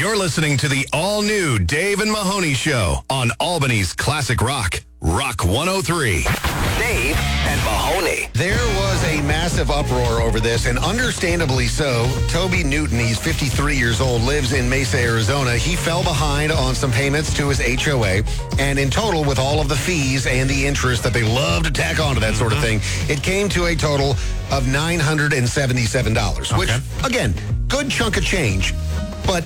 You're listening to the all-new Dave and Mahoney Show on Albany's Classic Rock, Rock 103. Dave and Mahoney. There was a massive uproar over this, and understandably so. Toby Newton, he's 53 years old, lives in Mesa, Arizona. He fell behind on some payments to his HOA, and in total, with all of the fees and the interest that they love to tack onto that sort of thing, it came to a total of $977, which, again, good chunk of change. But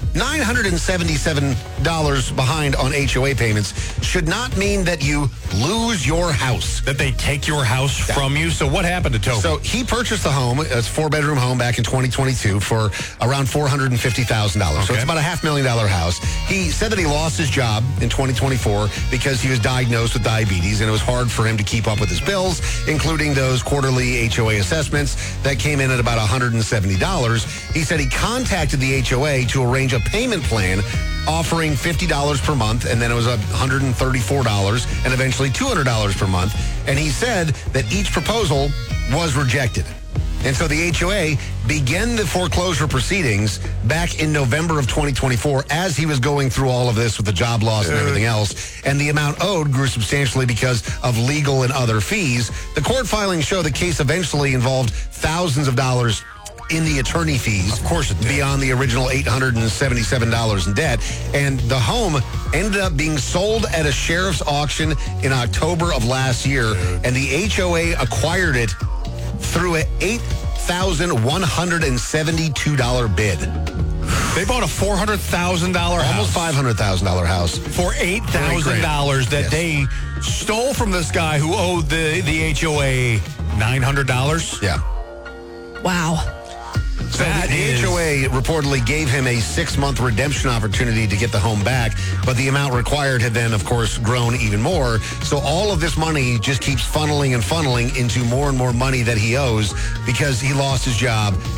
$977 behind on HOA payments should not mean that you lose your house. That they take your house from you? So what happened to Toby? So he purchased the home, it's a 4-bedroom home back in 2022 for around $450,000. So it's about a $500,000 house. He said that he lost his job in 2024 because he was diagnosed with diabetes, and it was hard for him to keep up with his bills, including those quarterly HOA assessments that came in at about $170. He said he contacted the HOA to arrange a payment plan offering $50 per month, and then it was $134 and eventually $200 per month. And he said that each proposal was rejected. And so the HOA began the foreclosure proceedings back in November of 2024 as he was going through all of this with the job loss and everything else. And the amount owed grew substantially because of legal and other fees. The court filings show the case eventually involved thousands of dollars in the attorney fees. Of course it did. Beyond the original $877 in debt. And the home ended up being sold at a sheriff's auction in October of last year. And the HOA acquired it through an $8,172 bid. They bought a $400,000 house. Almost $500,000 house. For $8,000 that they stole from this guy who owed the HOA $900? Yeah. Wow. So the HOA reportedly gave him a 6-month redemption opportunity to get the home back, but the amount required had then, of course, grown even more. So all of this money just keeps funneling and funneling into more and more money that he owes because he lost his job